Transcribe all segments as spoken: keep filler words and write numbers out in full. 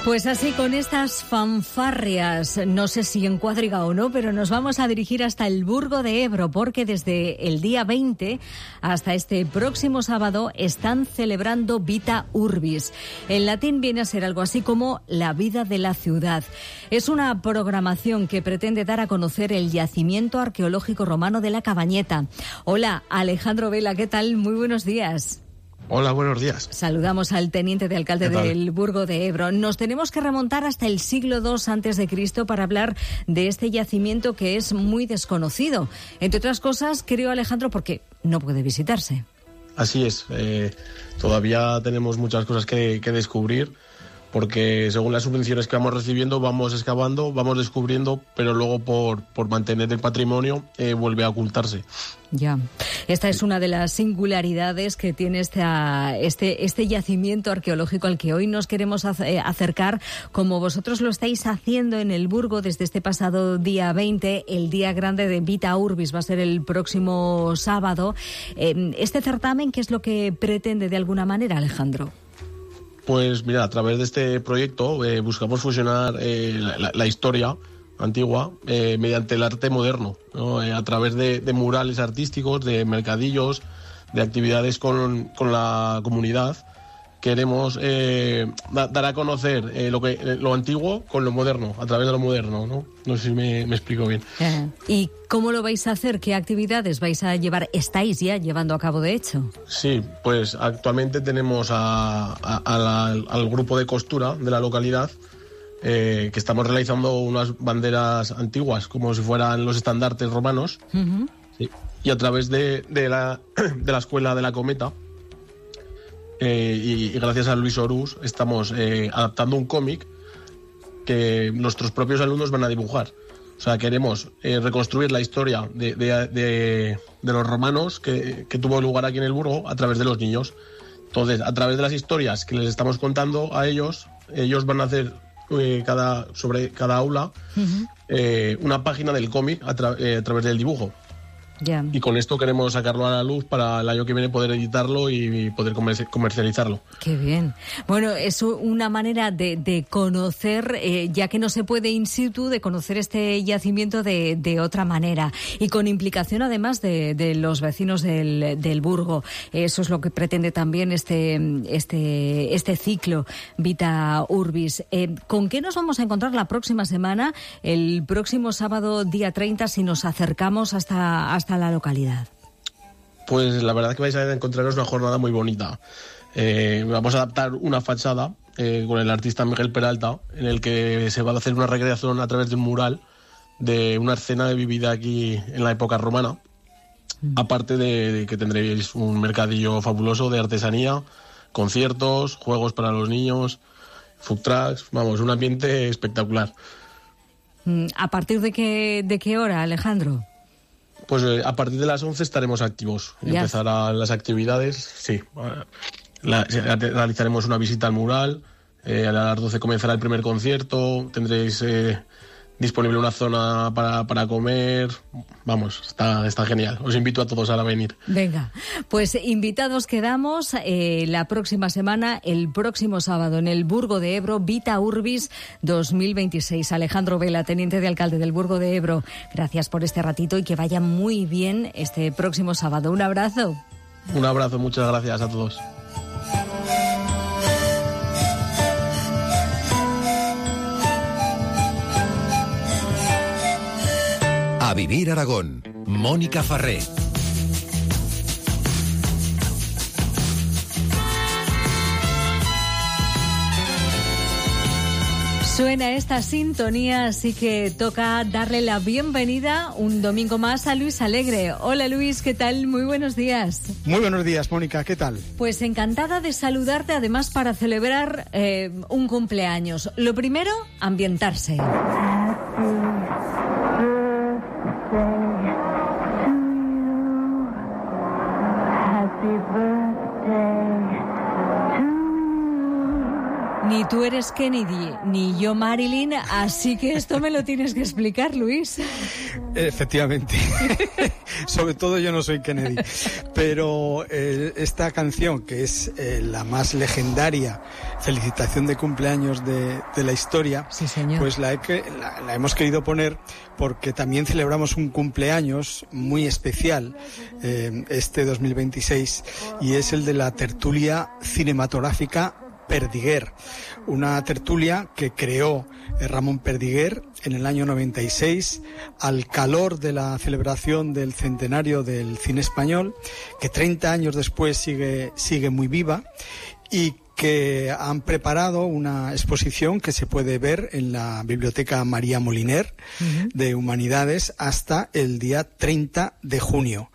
Pues así, con estas fanfarrias, no sé si en cuadriga o no, pero nos vamos a dirigir hasta el Burgo de Ebro, porque desde el día veinte hasta este próximo sábado están celebrando Vita Urbis. En latín viene a ser algo así como la vida de la ciudad. Es una programación que pretende dar a conocer el yacimiento arqueológico romano de la Cabañeta. Hola, Alejandro Vela, ¿qué tal? Muy buenos días. Hola, buenos días. Saludamos al teniente de alcalde del Burgo de Ebro. Nos tenemos que remontar hasta el siglo segundo antes de Cristo para hablar de este yacimiento que es muy desconocido. Entre otras cosas, creo, Alejandro, porque no puede visitarse. Así es. Eh, todavía tenemos muchas cosas que, que descubrir, porque según las subvenciones que vamos recibiendo, vamos excavando, vamos descubriendo, pero luego por, por mantener el patrimonio eh, vuelve a ocultarse. Ya, esta es una de las singularidades que tiene esta, este, este yacimiento arqueológico al que hoy nos queremos acercar, como vosotros lo estáis haciendo en el Burgo desde este pasado día veinte, el día grande de Vita Urbis va a ser el próximo sábado. Este certamen, ¿qué es lo que pretende de alguna manera, Alejandro? Pues mira, a través de este proyecto eh, buscamos fusionar eh, la, la historia antigua eh, mediante el arte moderno, ¿no? Eh, a través de, de murales artísticos, de mercadillos, de actividades con, con la comunidad. Queremos eh, da, dar a conocer eh, lo, que, lo antiguo con lo moderno, a través de lo moderno, ¿no? No sé si me, me explico bien. Uh-huh. ¿Y cómo lo vais a hacer? ¿Qué actividades vais a llevar? ¿Estáis ya llevando a cabo, de hecho? Sí, pues actualmente tenemos a, a, a la, al grupo de costura de la localidad, eh, que estamos realizando unas banderas antiguas, como si fueran los estandartes romanos. Uh-huh. Sí. Y a través de, de, la, de la Escuela de la Cometa, Eh, y, y gracias a Luis Orús estamos eh, adaptando un cómic que nuestros propios alumnos van a dibujar. O sea, queremos eh, reconstruir la historia de, de, de, de los romanos que, que tuvo lugar aquí en el Burgo a través de los niños. Entonces, a través de las historias que les estamos contando a ellos, ellos van a hacer eh, cada, sobre cada aula uh-huh. eh, una página del cómic a, tra- eh, a través del dibujo. Yeah. Y con esto queremos sacarlo a la luz para el año que viene poder editarlo y poder comercializarlo. Qué bien. Bueno, es una manera de, de conocer, eh, ya que no se puede in situ, de conocer este yacimiento de, de otra manera. Y con implicación además de, de los vecinos del, del Burgo. Eso es lo que pretende también este, este, este ciclo Vita Urbis. Eh, ¿Con qué nos vamos a encontrar la próxima semana, el próximo sábado día treinta, si nos acercamos hasta, hasta a la localidad? Pues la verdad que vais a encontraros una jornada muy bonita. Eh, vamos a adaptar una fachada eh, con el artista Miguel Peralta, en el que se va a hacer una recreación a través de un mural de una escena vivida aquí en la época romana. Mm. Aparte de, de que tendréis un mercadillo fabuloso de artesanía, conciertos, juegos para los niños, food trucks, vamos, un ambiente espectacular. ¿A partir de qué, de qué hora, Alejandro? Pues eh, a partir de las once estaremos activos. Ya. Empezarán las actividades, sí. La, realizaremos una visita al mural, eh, a las doce comenzará el primer concierto, tendréis eh, disponible una zona para, para comer. Vamos, está, está genial. Os invito a todos a venir. Venga, pues invitados quedamos eh, la próxima semana, el próximo sábado, en el Burgo de Ebro, Vita Urbis dos mil veintiséis. Alejandro Vela, teniente de alcalde del Burgo de Ebro, gracias por este ratito y que vaya muy bien este próximo sábado. Un abrazo. Un abrazo, muchas gracias a todos. A Vivir Aragón, Mónica Farré. Suena esta sintonía, así que toca darle la bienvenida un domingo más a Luis Alegre. Hola Luis, ¿qué tal? Muy buenos días. Muy buenos días, Mónica, ¿qué tal? Pues encantada de saludarte, además para celebrar eh, un cumpleaños. Lo primero, ambientarse. Ni tú eres Kennedy, ni yo Marilyn, así que esto me lo tienes que explicar, Luis. Efectivamente. Sobre todo yo no soy Kennedy. Pero eh, esta canción, que es eh, la más legendaria felicitación de cumpleaños de, de la historia, sí, señor. Pues la, he, la, la hemos querido poner porque también celebramos un cumpleaños muy especial eh, este dos mil veintiséis, y es el de la tertulia cinematográfica Perdiguer, una tertulia que creó Ramón Perdiguer en el año noventa y seis al calor de la celebración del centenario del cine español, que treinta años después sigue, sigue muy viva, y que han preparado una exposición que se puede ver en la Biblioteca María Moliner uh-huh. de Humanidades hasta el día treinta de junio.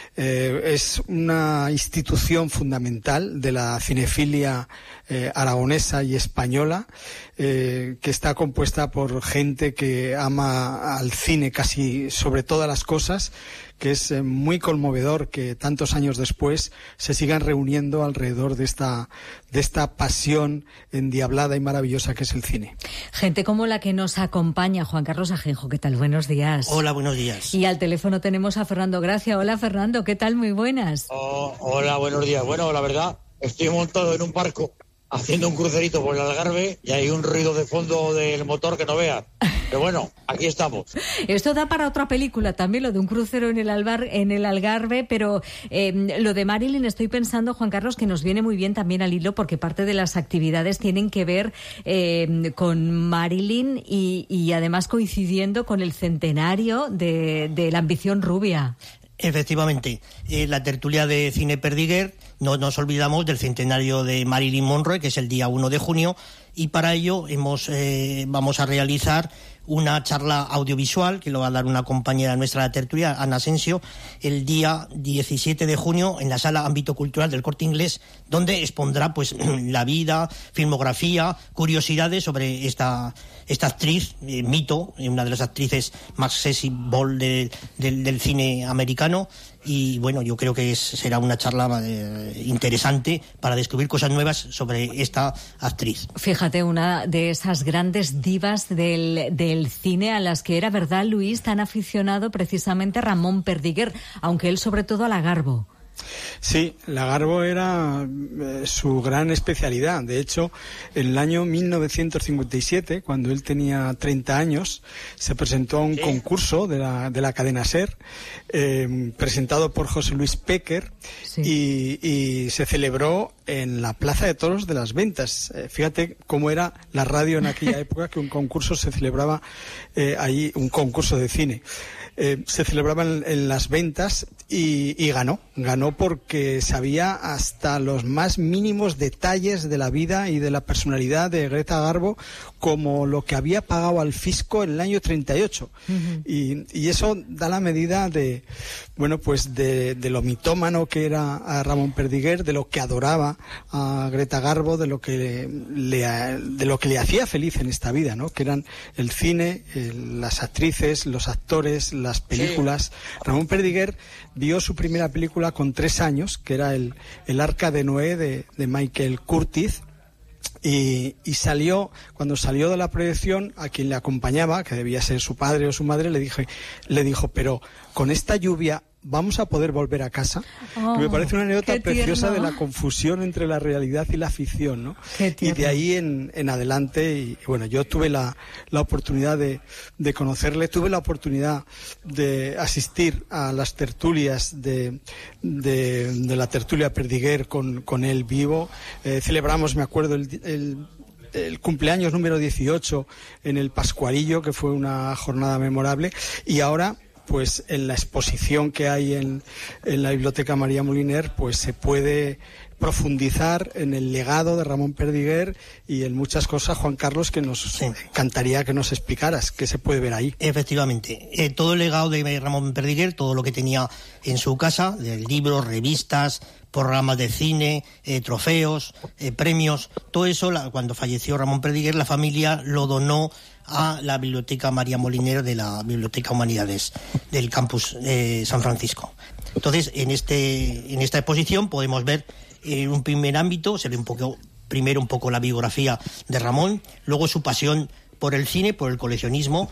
Eh, es una institución fundamental de la cinefilia eh, aragonesa y española, eh, que está compuesta por gente que ama al cine casi sobre todas las cosas, que es eh, muy conmovedor que tantos años después se sigan reuniendo alrededor de esta de esta pasión endiablada y maravillosa que es el cine. Gente como la que nos acompaña, Juan Carlos Ajenjo, ¿qué tal? Buenos días. Hola, buenos días. Y al teléfono tenemos a Fernando Gracia. Hola, Fernando, ¿qué tal? Muy buenas. Oh, hola, buenos días. Bueno, la verdad, estoy montado en un barco haciendo un crucerito por el Algarve y hay un ruido de fondo del motor que no veas. Pero bueno, aquí estamos. Esto da para otra película también, lo de un crucero en el, Albar, en el Algarve, pero eh, lo de Marilyn estoy pensando, Juan Carlos, que nos viene muy bien también al hilo, porque parte de las actividades tienen que ver eh, con Marilyn y, y además coincidiendo con el centenario de, de La ambición rubia. Efectivamente, eh, la tertulia de cine Perdiguer, no nos olvidamos del centenario de Marilyn Monroe, que es el día uno de junio, y para ello hemos eh, vamos a realizar una charla audiovisual que lo va a dar una compañera nuestra de la tertulia, Ana Asensio, el día diecisiete de junio en la sala Ámbito Cultural del Corte Inglés, donde expondrá pues la vida, filmografía, curiosidades sobre esta esta actriz, eh, mito, una de las actrices más sexy ball de, de, del cine americano. Y bueno, yo creo que es, será una charla eh, interesante para descubrir cosas nuevas sobre esta actriz. Fíjate, una de esas grandes divas del, del cine a las que era, ¿verdad, Luis, tan aficionado precisamente Ramón Perdiguer, aunque él sobre todo a la Garbo? Sí, la Garbo era eh, su gran especialidad. De hecho, en el año mil novecientos cincuenta y siete, cuando él tenía treinta años, se presentó a un ¿Sí? concurso de la, de la cadena SER, eh, presentado por José Luis Péquer, sí. y, y se celebró en la Plaza de Toros de las Ventas. Eh, fíjate cómo era la radio en aquella época, que un concurso se celebraba eh, allí, un concurso de cine. Eh, se celebraba en, en las Ventas y, y ganó, ganó porque sabía hasta los más mínimos detalles de la vida y de la personalidad de Greta Garbo, como lo que había pagado al fisco en el año treinta y ocho. Uh-huh. y, y eso da la medida de, bueno, pues de, de lo mitómano que era a Ramón Perdiguer, de lo que adoraba a Greta Garbo, de lo que le, de lo que le hacía feliz en esta vida, ¿no? Que eran el cine, el, las actrices, los actores, las películas. Sí. Ramón Perdiguer vio su primera película con tres años, que era el, el Arca de Noé de, de Michael Curtiz, y, y salió, cuando salió de la proyección, a quien le acompañaba, que debía ser su padre o su madre, le dije, le dijo, pero con esta lluvia ¿vamos a poder volver a casa? Oh, me parece una anécdota preciosa de la confusión entre la realidad y la ficción, ¿no? Y de ahí en, en adelante, y, y bueno, yo tuve la, la oportunidad de, de conocerle, tuve la oportunidad de asistir a las tertulias de, de, de la tertulia Perdiguer con, con él vivo. Eh, celebramos, me acuerdo, el, el el cumpleaños número dieciocho en el Pascualillo, que fue una jornada memorable, y ahora pues en la exposición que hay en, en la Biblioteca María Moliner, pues se puede profundizar en el legado de Ramón Perdiguer y en muchas cosas, Juan Carlos, que nos sí. encantaría que nos explicaras qué se puede ver ahí. Efectivamente, eh, todo el legado de Ramón Perdiguer, todo lo que tenía en su casa, libros, revistas, programas de cine, eh, trofeos, eh, premios, todo eso, la, cuando falleció Ramón Perdiguer, la familia lo donó a la Biblioteca María Moliner de la Biblioteca Humanidades del campus eh, San Francisco. Entonces, en este en esta exposición podemos ver en un primer ámbito, se ve un poco primero un poco la biografía de Ramón, luego su pasión por el cine, por el coleccionismo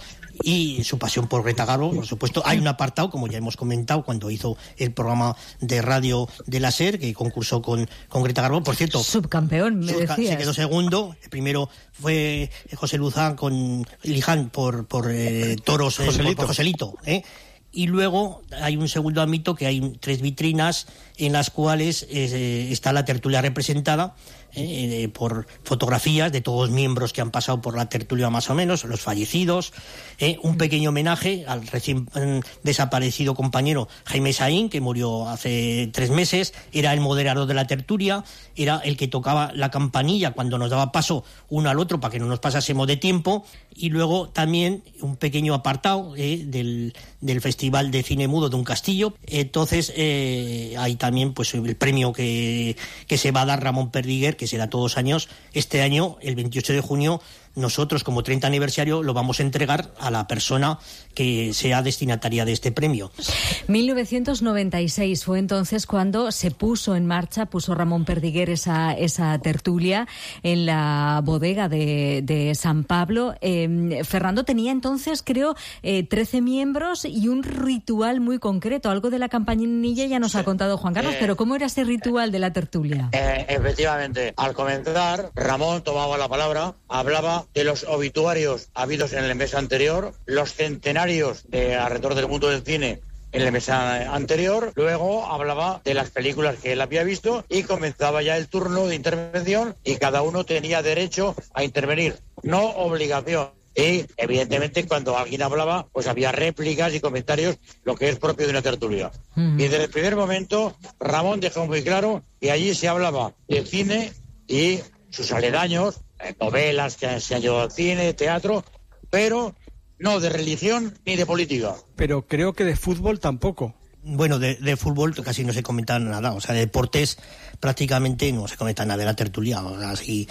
y su pasión por Greta Garbo, por supuesto. Hay un apartado, como ya hemos comentado, cuando hizo el programa de radio de la SER, que concursó con, con Greta Garbo, por cierto. Subcampeón, me subca- decías. Se quedó segundo. El primero fue José Luzán con Liján por, por eh, toros, eh, Joselito. por, por Joselito, ¿eh? Y luego hay un segundo ámbito, que hay tres vitrinas en las cuales eh, está la tertulia representada eh, por fotografías de todos los miembros que han pasado por la tertulia más o menos, los fallecidos, eh, un pequeño homenaje al recién eh, desaparecido compañero Jaime Saín, que murió hace tres meses, era el moderador de la tertulia, era el que tocaba la campanilla cuando nos daba paso uno al otro para que no nos pasásemos de tiempo, y luego también un pequeño apartado eh, del, del Festival de Cine Mudo de un Castillo. Entonces eh, hay también pues el premio que, que se va a dar Ramón Perdiguer, que será todos los años. Este año, el veintiocho de junio, nosotros como treinta aniversario lo vamos a entregar a la persona que sea destinataria de este premio. mil novecientos noventa y seis fue entonces cuando se puso en marcha, puso Ramón Perdiguer esa, esa tertulia en la bodega de, de San Pablo. Eh, Fernando tenía entonces, creo, eh, trece miembros y un ritual muy concreto. Algo de la campanilla ya nos sí. ha contado Juan Carlos, eh, pero ¿cómo era ese ritual de la tertulia? Eh, efectivamente, al comenzar, Ramón tomaba la palabra, hablaba de los obituarios habidos en el mes anterior, los centenarios de alrededor del mundo del cine en el mes anterior, luego hablaba de las películas que él había visto y comenzaba ya el turno de intervención y cada uno tenía derecho a intervenir, no obligación. Y evidentemente cuando alguien hablaba pues había réplicas y comentarios, lo que es propio de una tertulia. Mm. Y desde el primer momento Ramón dejó muy claro que allí se hablaba de cine y sus aledaños, novelas que se han llevado al cine, teatro, pero no de religión ni de política. Pero creo que de fútbol tampoco. Bueno, de, de fútbol casi no se comenta nada, o sea, de deportes prácticamente no se comenta nada de la tertulia, o sea, así,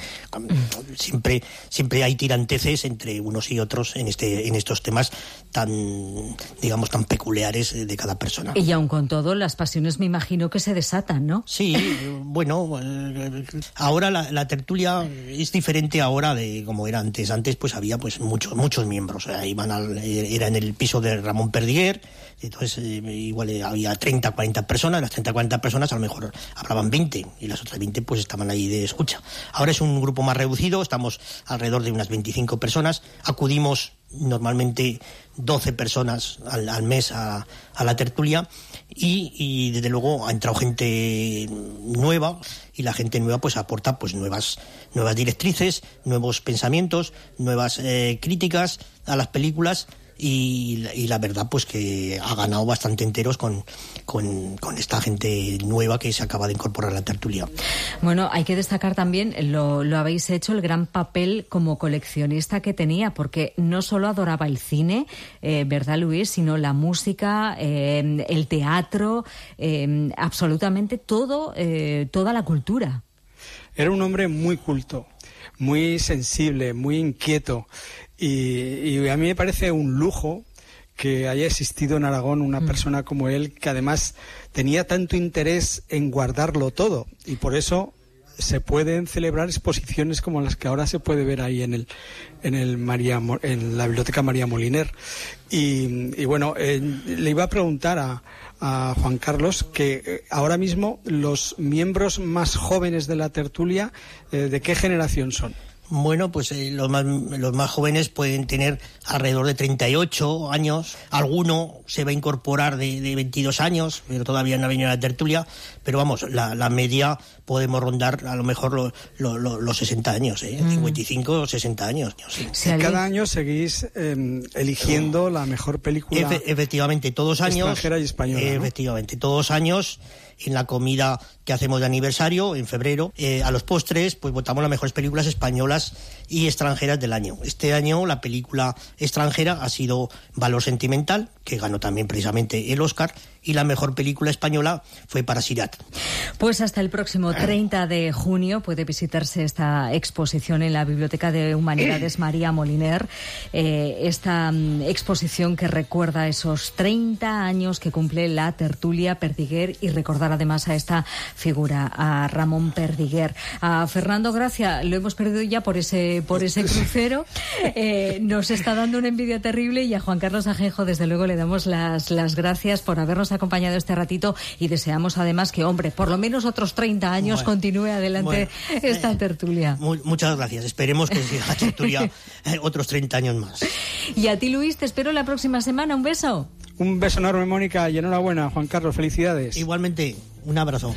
siempre siempre hay tiranteces entre unos y otros en este en estos temas tan, digamos, tan peculiares de cada persona. Y aun con todo, las pasiones me imagino que se desatan, ¿no? Sí, bueno, ahora la, la tertulia es diferente ahora de como era antes. Antes pues había pues muchos muchos miembros, o sea, iban al, era en el piso de Ramón Perdiguer, entonces eh, igual había treinta, cuarenta personas, las treinta, cuarenta personas a lo mejor hablaban veinte y las otras veinte pues estaban ahí de escucha. Ahora es un grupo más reducido, estamos alrededor de unas veinticinco personas, acudimos normalmente doce personas al, al mes a, a la tertulia y, y desde luego ha entrado gente nueva y la gente nueva pues aporta pues nuevas nuevas directrices, nuevos pensamientos, nuevas eh, críticas a las películas. Y, y la verdad pues que ha ganado bastante enteros con, con, con esta gente nueva que se acaba de incorporar a la tertulia. Bueno, hay que destacar también, lo, lo habéis hecho, el gran papel como coleccionista que tenía, porque no solo adoraba el cine, eh, ¿verdad, Luis?, sino la música, eh, el teatro, eh, absolutamente todo, eh, toda la cultura. Era un hombre muy culto, muy sensible, muy inquieto. Y, y a mí me parece un lujo que haya existido en Aragón una mm. persona como él, que además tenía tanto interés en guardarlo todo, y por eso se pueden celebrar exposiciones como las que ahora se puede ver ahí en el en el María en la Biblioteca María Moliner. Y, y bueno, eh, le iba a preguntar a, a Juan Carlos que eh, ahora mismo los miembros más jóvenes de la tertulia, eh, ¿de qué generación son? Bueno, pues eh, los más los más jóvenes pueden tener alrededor de treinta y ocho años. Alguno se va a incorporar de, de veintidós años, pero todavía no ha venido a la tertulia. Pero vamos, la, la media podemos rondar a lo mejor lo, lo, lo, los sesenta años, ¿eh? Mm. cincuenta y cinco o sesenta años. Sí. Sí, cada año seguís eh, eligiendo la mejor película. Efe, efectivamente, todos años. Extranjera y española, eh, ¿no? Efectivamente, todos años. En la comida que hacemos de aniversario, en febrero, eh, a los postres, pues votamos las mejores películas españolas y extranjeras del año. Este año la película extranjera ha sido Valor Sentimental, que ganó también precisamente el Oscar, y la mejor película española fue Parasirat. Pues hasta el próximo treinta de junio puede visitarse esta exposición en la Biblioteca de Humanidades María Moliner, eh, esta um, exposición que recuerda esos treinta años que cumple la tertulia Perdiguer, y recordar además a esta figura, a Ramón Perdiguer. A Fernando Gracia lo hemos perdido ya por ese por ese crucero, eh, nos está dando una envidia terrible, y a Juan Carlos Ajenjo desde luego le damos las, las gracias por habernos acompañado este ratito, y deseamos además que, hombre, por lo menos otros treinta años bueno, continúe adelante bueno, esta tertulia. Muy, muchas gracias, esperemos que siga la tertulia eh, otros treinta años más. Y a ti, Luis, te espero la próxima semana, un beso. Un beso enorme, Mónica, y enhorabuena, Juan Carlos, felicidades. Igualmente, un abrazo.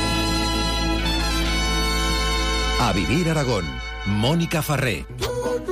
A Vivir Aragón, Mónica Farré.